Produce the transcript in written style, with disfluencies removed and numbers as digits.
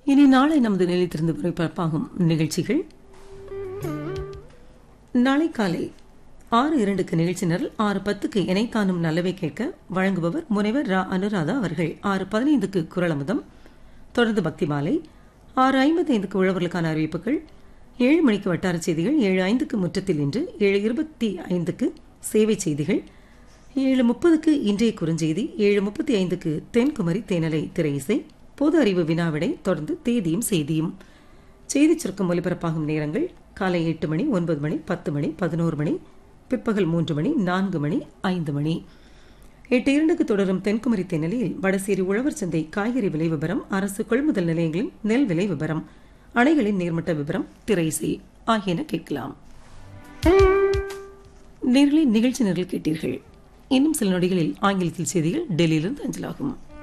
இனி நாளை நமது நிலையத்திலிருந்து ஒளிபரப்பாகும் நிகழ்ச்சிகள். நாளை காலை 6:02 நிகழ்ச்சி நிரல், 6:10 இணைத்தானும் நல்லவை கேட்க வழங்குபவர் முனைவர் ரா அனுராதா அவர்கள். 6:15 குரல் அமுதம், தொடர்ந்து பக்தி மாலை. 6:55 உழவர்களுக்கான அறிவிப்புகள். 7 மணிக்கு வட்டார செய்திகள். 7:05 முற்றத்தில் இன்று. 7:25 சேவை செய்திகள். 7:30 இன்றைய குறுஞ்செய்தி. 7:35 தென்குமரி தேனலை திரை இசை. பொது அறிவு வினாவிடை, தொடர்ந்து தேதியும் செய்தியும். செய்திச் சுருக்கம் ஒலிபரப்பாகும் நேரங்கள்: காலை 8 மணி, 9 மணி, 10 மணி, 11 மணி, பிற்பகல் 3 மணி, 4 மணி, 5 மணி. 8:02 தொடரும் தென்குமரி தேனலியில் வடசேரி உழவர் சந்தை காய்கறி விலை விவரம், அரசு கொள்முதல் நிலையங்களின் நெல் விலை விவரம், அணைகளின் நீர்மட்ட விவரம், திரை இசை ஆகியன கேட்கலாம். நேர்களை நிகழ்ச்சி நிரல் கேட்டீர்கள். இன்னும் சில நொடிகளில் ஆங்கிலத்தில் செய்திகள் டெல்லியிலிருந்து அஞ்சலாகும்.